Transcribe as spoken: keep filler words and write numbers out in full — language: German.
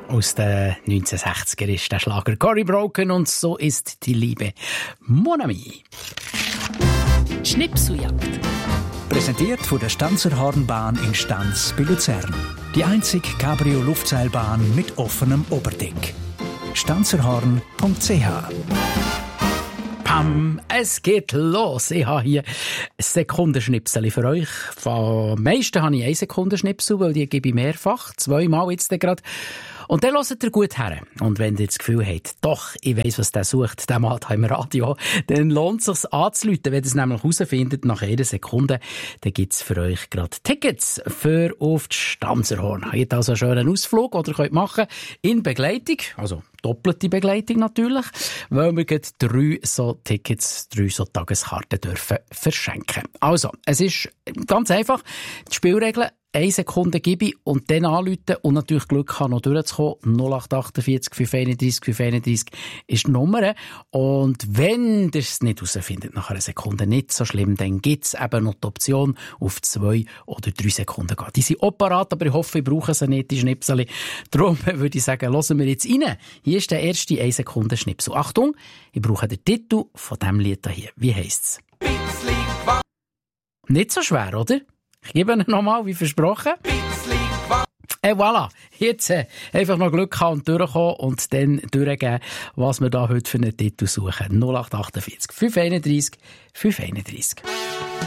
aus den neunzehnhundertsechziger ist der Schlager Cory Broken und so ist die Liebe. Mon ami. Schnipseljagd. Präsentiert von der Stanzerhornbahn in Stanz bei Luzern. Die einzige Cabrio-Luftseilbahn mit offenem Oberdeck. stanzerhorn punkt c h. Pam, es geht los. Ich habe hier ein Sekundenschnipsel für euch. Am meisten habe ich ein Sekundenschnipsel, weil die gebe ich mehrfach. Zweimal jetzt gerade. Und dann hört ihr gut her. Und wenn ihr das Gefühl habt, doch, ich weiss, was der sucht, der Mann hier im Radio, dann lohnt es sich anzurufen. Wenn ihr es nämlich herausfindet, nach jeder Sekunde, dann gibt es für euch gerade Tickets für auf die Stanzerhorn. Ihr habt also einen schönen Ausflug, oder könnt machen in Begleitung, also doppelte Begleitung natürlich, weil wir gerade drei so Tickets, drei so Tageskarten dürfen verschenken. Also, es ist ganz einfach, die Spielregeln: eine Sekunde gebe ich und dann anrufen und natürlich Glück haben, noch durchzukommen. null acht achtundvierzig fünf einunddreissig fünf einunddreissig ist die Nummer. Und wenn ihr es nicht herausfindet, nach einer Sekunde nicht so schlimm, dann gibt es eben noch die Option, auf zwei oder drei Sekunden gehen. Die sind auch parat, aber ich hoffe, ich brauche sie nicht, die Schnipsel. Darum würde ich sagen, hören wir jetzt rein. Hier ist der erste eine Sekunde Schnipsel. Achtung, ich brauche den Titel von diesem Lied hier. Wie heisst es? Nicht so schwer, oder? Ich gebe ihn nochmal, wie versprochen. Et voilà, jetzt äh, einfach noch Glück haben und durchkommen und dann durchgeben, was wir da heute für einen Titel suchen. null acht achtundvierzig fünf einunddreissig fünf einunddreissig.